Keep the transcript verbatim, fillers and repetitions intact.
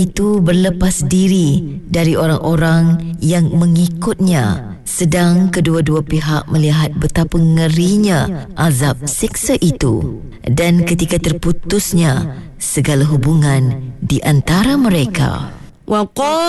itu berlepas diri dari orang-orang yang mengikutnya, sedang kedua-dua pihak melihat betapa ngerinya azab siksa itu. Dan ketika terputusnya segala hubungan di antara mereka,